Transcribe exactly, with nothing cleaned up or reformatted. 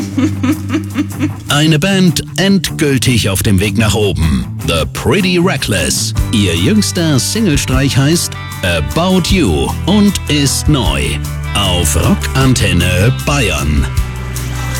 Eine Band endgültig auf dem Weg nach oben. The Pretty Reckless. Ihr jüngster Singlestreich heißt About You und ist neu auf Rock Antenne Bayern.